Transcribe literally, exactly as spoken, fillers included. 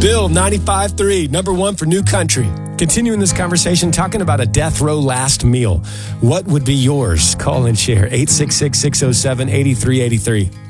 Bill, ninety-five point three, number one for New Country. Continuing this conversation, talking about a death row last meal. What would be yours? Call and share, eight six six, six oh seven, eight three eight three.